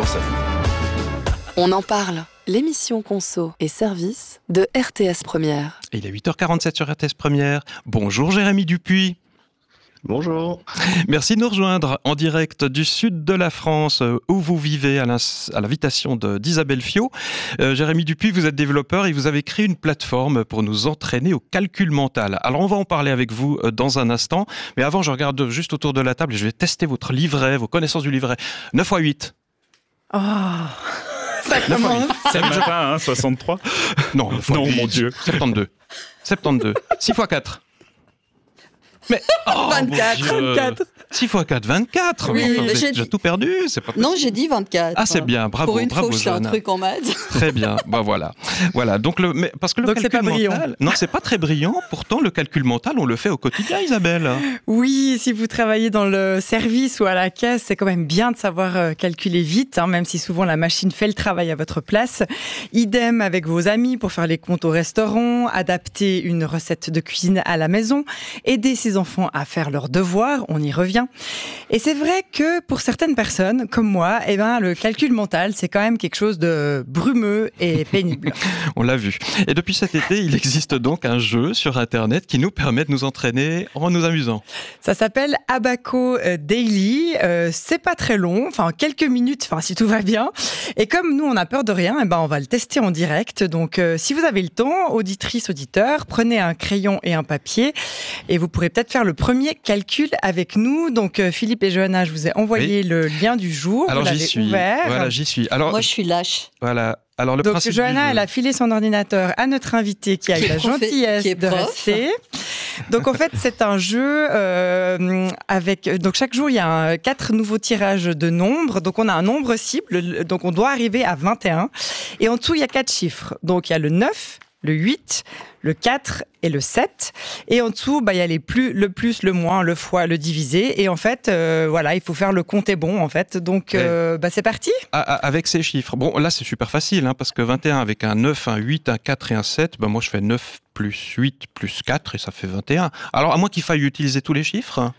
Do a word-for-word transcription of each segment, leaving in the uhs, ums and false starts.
pense à vous. On en parle. L'émission Conso et Service de R T S Première. Et il est huit heures quarante-sept sur R T S Première. Bonjour Jérémy Dupuis. Bonjour. Merci de nous rejoindre en direct du sud de la France où vous vivez à l'invitation d'Isabelle Fiot. Euh, Jérémy Dupuis, vous êtes développeur et vous avez créé une plateforme pour nous entraîner au calcul mental. Alors on va en parler avec vous dans un instant, mais avant je regarde juste autour de la table et je vais tester votre livret, vos connaissances du livret. neuf fois huit. Oh, ça commence. C'est même pas, hein, soixante-trois. Non, non mon Dieu. soixante-douze. soixante-douze. six fois quatre. Mais oh, vingt-quatre. vingt-quatre. six fois quatre, vingt-quatre. Oui, enfin, vous mais avez j'ai déjà dit... tout perdu. C'est pas non, j'ai dit vingt-quatre. Ah, c'est bien. Bravo, Pour une bravo, fois, je fais un Johanna. truc en maths. Très bien. Bah voilà. Voilà. Donc le, mais, parce que le Donc, calcul c'est pas brillant. mental, non, c'est pas très brillant. Pourtant, le calcul mental, on le fait au quotidien, Isabelle. Oui, si vous travaillez dans le service ou à la caisse, c'est quand même bien de savoir euh, calculer vite, hein, même si souvent la machine fait le travail à votre place. Idem avec vos amis pour faire les comptes au restaurant, adapter une recette de cuisine à la maison, aider ses enfants à faire leurs devoirs, on y revient. Et c'est vrai que pour certaines personnes, comme moi, eh ben, le calcul mental, c'est quand même quelque chose de brumeux et pénible. On l'a vu. Et depuis cet été, il existe donc un jeu sur Internet qui nous permet de nous entraîner en nous amusant. Ça s'appelle Abaco Daily. Euh, c'est pas très long, enfin quelques minutes, enfin si tout va bien. Et comme nous, on a peur de rien, eh ben, on va le tester en direct. Donc, euh, si vous avez le temps, auditrice, auditeur, prenez un crayon et un papier et vous pourrez peut-être faire le premier calcul avec nous. Donc, euh, Philippe et Johanna, je vous ai envoyé oui. le lien du jour. Alors, vous j'y l'avez suis. ouvert. Voilà, j'y suis. Alors, moi, je suis lâche. Voilà. Alors, le Donc, principe Johanna, du jeu... elle a filé son ordinateur à notre invité qui a eu la gentillesse de prof. rester. Donc, en fait, c'est un jeu euh, avec... Donc, chaque jour, il y a un, quatre nouveaux tirages de nombres. Donc, on a un nombre cible. Donc, on doit arriver à vingt et un. Et en dessous, il y a quatre chiffres. Donc, il y a le neuf, le huit, le quatre et le sept. Et en dessous, bah, il y a les plus, le plus, le moins, le fois, le divisé. Et en fait, euh, voilà, il faut faire le compte est bon, en fait. Donc, euh, bah, c'est parti. Ah, avec ces chiffres. Bon, là, c'est super facile, hein, parce que vingt et un avec un neuf, un huit, un quatre et un sept, bah, moi, je fais neuf plus huit plus quatre et ça fait vingt et un. Alors, à moins qu'il faille utiliser tous les chiffres.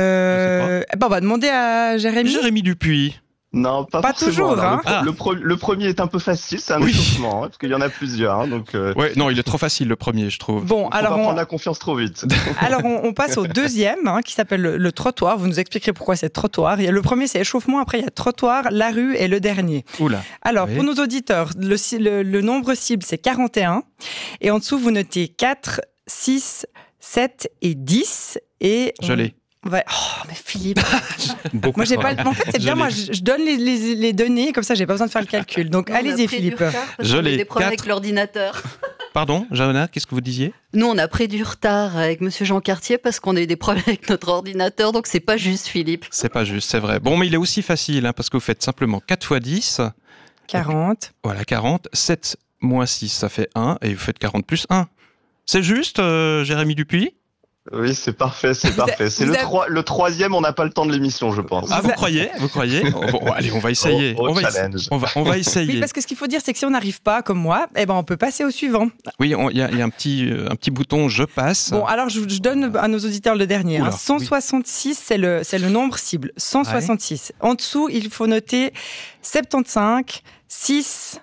Euh, bah, on va demander à Jérémy. Jérémy Dupuis. Non, pas, pas forcément. toujours. Hein. Le, ah. le, pro, le premier est un peu facile, c'est un oui. échauffement, hein, parce qu'il y en a plusieurs. Hein, donc, euh... ouais, non, il est trop facile le premier, je trouve. Bon, Faut alors pas on prendre la confiance trop vite. Alors on, on passe au deuxième, hein, qui s'appelle le, le trottoir. Vous nous expliquerez pourquoi c'est trottoir. Il y a, le premier, c'est échauffement. Après, il y a trottoir, la rue et le dernier. Oula. Alors oui. pour nos auditeurs, le, le, le nombre cible c'est quarante et un, et en dessous vous notez quatre, six, sept et dix. Et je l'ai. Ouais. Oh, mais Philippe. Moi, j'ai pas le... En fait, c'est bien, moi, je, je donne les, les, les données, comme ça, j'ai pas besoin de faire le calcul. Donc, allez-y, Philippe. Je l'ai. Des problèmes avec l'ordinateur. Pardon, Johanna, qu'est-ce que vous disiez ? Nous, on a pris du retard avec Monsieur Jean Cartier parce qu'on a eu des problèmes avec notre ordinateur, donc c'est pas juste, Philippe. C'est pas juste, c'est vrai. Bon, mais il est aussi facile, hein, parce que vous faites simplement quatre fois dix. quarante. Voilà, quarante. sept moins six, ça fait un, et vous faites quarante plus un. C'est juste, euh, Jérémy Dupuis ? Oui, c'est parfait, c'est parfait. C'est le, avez... trois, le troisième, on n'a pas le temps de l'émission, je pense. Ah, vous croyez Vous croyez oh, bon, allez, on va essayer. Oh, oh, on, va challenge. on, va, on va essayer. Oui, parce que ce qu'il faut dire, c'est que si on n'arrive pas, comme moi, eh ben, on peut passer au suivant. Oui, il y, y a un petit, euh, un petit bouton « Je passe ». Bon, alors, je, je donne à nos auditeurs le dernier. Oula, hein. cent soixante-six, oui. c'est, le, c'est le nombre cible. cent soixante-six. Ouais. En dessous, il faut noter soixante-quinze, six,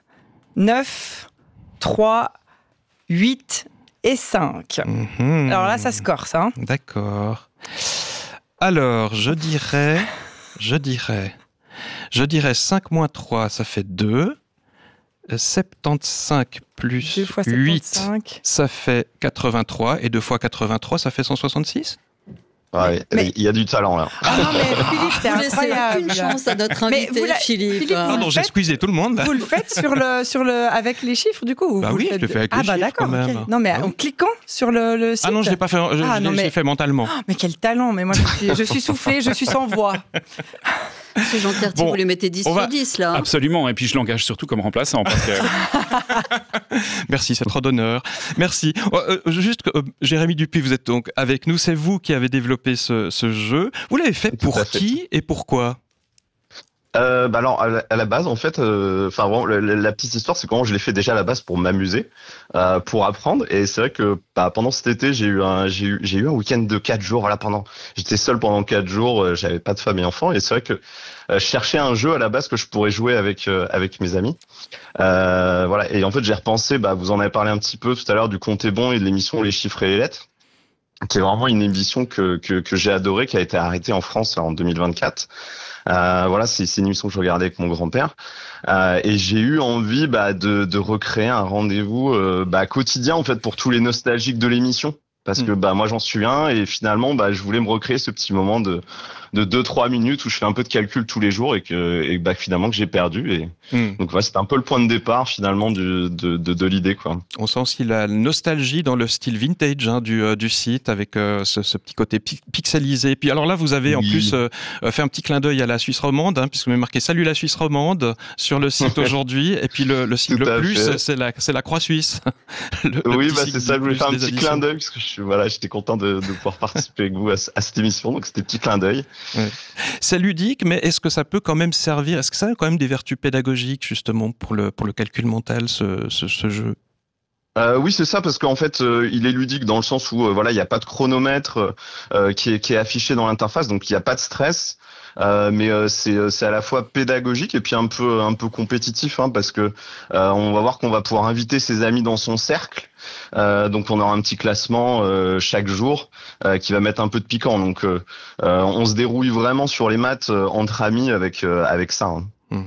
neuf, trois, huit... et cinq. Mmh. Alors là, ça se corse. Hein. D'accord. Alors, je dirais, je dirais, je dirais cinq moins trois, ça fait deux. soixante-quinze plus huit, ça fait quatre-vingt-trois. Et deux fois quatre-vingt-trois, ça fait cent soixante-six. Ouais, mais... il y a du talent là. Ah non, mais Philippe, c'est vous incroyable. Aucune chance à notre invité, mais vous la... Philippe. Philippe Pardon, j'ai squeezé tout le monde. Vous le faites sur le, sur le, avec les chiffres, du coup. Bah vous oui, le faites... je le fais avec ah les bah, chiffres d'accord, quand même. Okay. Non, mais ah en oui. cliquant sur le, le site. Ah non, je l'ai pas fait, je, ah, je non, l'ai mais... fait mentalement. Oh, mais quel talent. Mais moi, je suis, je suis soufflée, je suis sans voix. Monsieur Jean Cartier, bon, vous lui mettez dix va... sur dix, là. Hein. Absolument, et puis je l'engage surtout comme remplaçant. Parce que... Merci, c'est trop d'honneur. Merci. Oh, euh, juste, euh, Jérémy Dupuis, vous êtes donc avec nous. C'est vous qui avez développé ce, ce jeu. Vous l'avez fait pour qui et pourquoi ? Euh, bah alors à la, à la base en fait, enfin euh, la, la, la petite histoire c'est comment je l'ai fait déjà à la base pour m'amuser, euh, pour apprendre et c'est vrai que bah, pendant cet été j'ai eu un j'ai eu j'ai eu un week-end de quatre jours voilà pendant j'étais seul pendant quatre jours euh, j'avais pas de femme et enfant et c'est vrai que euh, je cherchais un jeu à la base que je pourrais jouer avec euh, avec mes amis euh, voilà et en fait j'ai repensé bah vous en avez parlé un petit peu tout à l'heure du Compte est bon et de l'émission Les chiffres et les lettres qui est vraiment une émission que que, que j'ai adorée qui a été arrêtée en France en deux mille vingt-quatre. Euh, voilà, c'est, c'est une émission que je regardais avec mon grand-père euh, et j'ai eu envie bah, de, de recréer un rendez-vous euh, bah, quotidien en fait pour tous les nostalgiques de l'émission parce mmh. que bah moi j'en suis un et finalement bah je voulais me recréer ce petit moment de de deux trois minutes où je fais un peu de calcul tous les jours et que et bah finalement que j'ai perdu et mmh. donc voilà c'était un peu le point de départ finalement du, de de de l'idée quoi. On sent aussi la nostalgie dans le style vintage hein, du euh, du site avec euh, ce, ce petit côté pi- pixelisé. Et puis alors là vous avez oui. en plus euh, fait un petit clin d'œil à la Suisse romande hein, puisque vous avez marqué salut la Suisse romande sur le site aujourd'hui et puis le le sigle plus fait. c'est la c'est la croix suisse. le, oui le bah c'est ça je voulais faire un petit additions. clin d'œil parce que je voilà j'étais content de, de pouvoir participer avec vous à, à cette émission donc c'était petit clin d'œil. Ouais. C'est ludique, mais est-ce que ça peut quand même servir? Est-ce que ça a quand même des vertus pédagogiques justement pour le pour le calcul mental, ce ce, ce jeu? Euh, oui, c'est ça, parce qu'en fait, euh, il est ludique dans le sens où euh, voilà, il n'y a pas de chronomètre euh, qui est qui est affiché dans l'interface, donc il n'y a pas de stress. Euh, mais euh, c'est c'est à la fois pédagogique et puis un peu un peu compétitif hein, parce que euh, on va voir qu'on va pouvoir inviter ses amis dans son cercle. Euh, donc on aura un petit classement euh, chaque jour euh, qui va mettre un peu de piquant. Donc euh, euh, on se dérouille vraiment sur les maths euh, entre amis avec euh, avec ça. Hein. Mmh.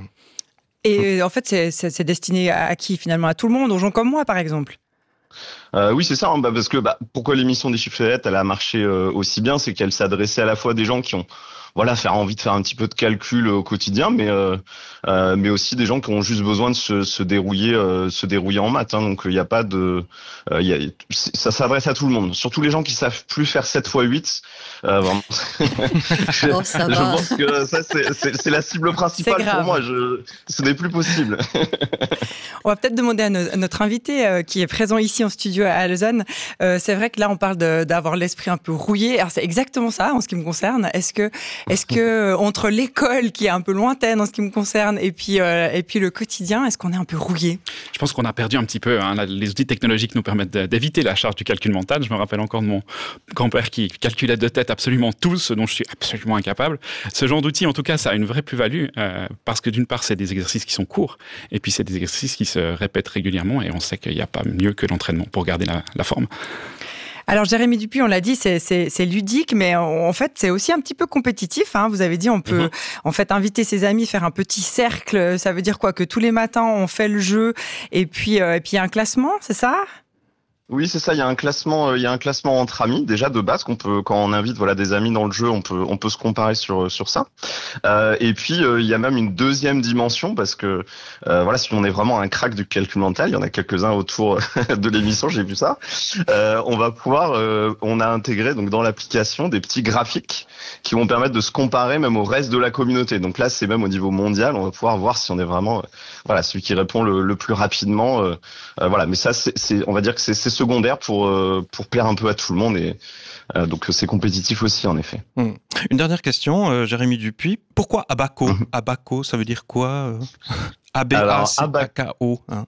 Et en fait, c'est, c'est, c'est destiné à qui finalement? À tout le monde, aux gens comme moi par exemple? Euh, oui, c'est ça, hein, bah, parce que bah, pourquoi l'émission des chiffres et lettres elle a marché euh, aussi bien, c'est qu'elle s'adressait à la fois à des gens qui ont voilà faire envie de faire un petit peu de calcul au quotidien, mais euh, euh, mais aussi des gens qui ont juste besoin de se, se dérouiller euh, se dérouiller en maths. Hein, donc il n'y a pas de euh, y a, ça s'adresse à tout le monde, surtout les gens qui savent plus faire sept fois huit. Euh, vraiment. je, oh, ça va. je pense que ça c'est, c'est, c'est la cible principale pour moi. Je, ce n'est plus possible. On va peut-être demander à, no- à notre invité euh, qui est présent ici en studio à Lausanne. Euh, c'est vrai que là on parle de, d'avoir l'esprit un peu rouillé. Alors c'est exactement ça en ce qui me concerne. Est-ce que Est-ce que entre l'école qui est un peu lointaine en ce qui me concerne et puis euh, et puis le quotidien, est-ce qu'on est un peu rouillé? Je pense qu'on a perdu un petit peu. Hein. Les outils technologiques nous permettent d'éviter la charge du calcul mental. Je me rappelle encore de mon grand-père qui calculait de tête absolument tout, ce dont je suis absolument incapable. Ce genre d'outil, en tout cas, ça a une vraie plus-value euh, parce que d'une part, c'est des exercices qui sont courts et puis c'est des exercices qui se répètent régulièrement et on sait qu'il n'y a pas mieux que l'entraînement pour garder la, la forme. Alors Jérémy Dupuis, on l'a dit, c'est, c'est, c'est ludique, mais en fait c'est aussi un petit peu compétitif. Hein. Vous avez dit, on peut mm-hmm. en fait inviter ses amis, faire un petit cercle. Ça veut dire quoi? Que tous les matins on fait le jeu et puis euh, et puis il y a un classement, c'est ça? Oui, c'est ça. Il y a un classement, il y a un classement entre amis déjà de base qu'on peut, quand on invite voilà des amis dans le jeu, on peut, on peut se comparer sur sur ça. Euh, et puis euh, il y a même une deuxième dimension parce que euh, voilà, si on est vraiment un crack du calcul mental, il y en a quelques-uns autour de l'émission, j'ai vu ça. Euh, on va pouvoir, euh, on a intégré donc dans l'application des petits graphiques qui vont permettre de se comparer même au reste de la communauté. Donc là, c'est même au niveau mondial, on va pouvoir voir si on est vraiment, euh, voilà, celui qui répond le, le plus rapidement. Euh, euh, voilà, mais ça, c'est, c'est, on va dire que c'est, c'est secondaire pour euh, pour plaire un peu à tout le monde et euh, donc c'est compétitif aussi en effet. Mmh. Une dernière question, euh, Jérémy Dupuis, pourquoi Abaco? Mmh. Abaco, ça veut dire quoi? euh A B A C A K O. Hein.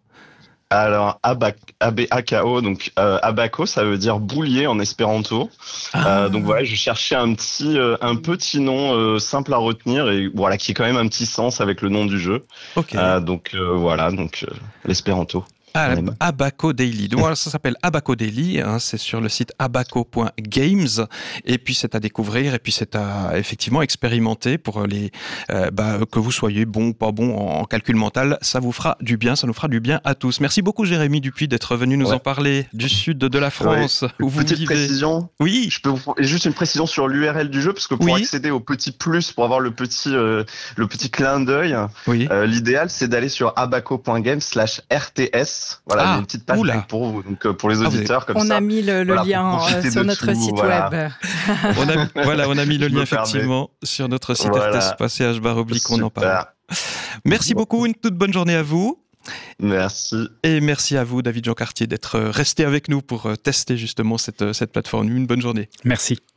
Alors A B A K O, donc euh, Abaco, ça veut dire boulier en espéranto. Ah. Euh, donc voilà, je cherchais un petit euh, un petit nom euh, simple à retenir et voilà qui est quand même un petit sens avec le nom du jeu. Okay. Euh, donc euh, voilà, donc euh, l'espéranto. Ah, Abaco Daily. Donc voilà, ça s'appelle Abaco Daily. Hein, c'est sur le site abaco point games. Et puis c'est à découvrir et puis c'est à effectivement expérimenter pour les euh, bah, que vous soyez bon ou pas bon en, en calcul mental. Ça vous fera du bien, ça nous fera du bien à tous. Merci beaucoup Jérémy Dupuis d'être venu nous ouais. en parler du sud de la France. Ouais. Où vous Petite vivez. précision. Oui. Je peux vous... Et juste une précision sur l'U R L du jeu parce que pour oui. accéder au petit plus, pour avoir le petit euh, le petit clin d'œil, oui. euh, l'idéal c'est d'aller sur abaco point games slash R T S. Voilà, ah, une petite page pour vous, donc pour les auditeurs ah, comme on ça. On a mis le, le voilà, lien sur notre tout, site voilà. web. on a, voilà, on a mis le lien effectivement sur notre site voilà. R T S point C H barre oblique, on en parle. Merci beaucoup, une toute bonne journée à vous. Merci. Et merci à vous, David Jean Cartier, d'être resté avec nous pour tester justement cette, cette plateforme. Une bonne journée. Merci.